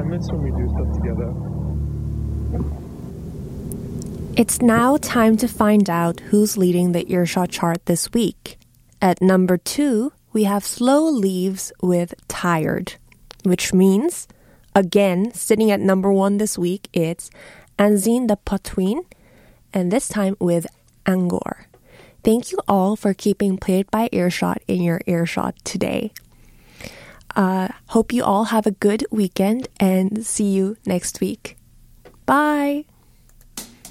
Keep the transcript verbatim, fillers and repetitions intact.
I miss when we do stuff together. It's now time to find out who's leading the Earshot chart this week. At number two, we have Slow Leaves with Tired, which means, again, sitting at number one this week, it's Anzin the Potwin, and this time with Angor. Thank you all for keeping Played by Earshot in your earshot today. Uh, hope you all have a good weekend and see you next week. Bye!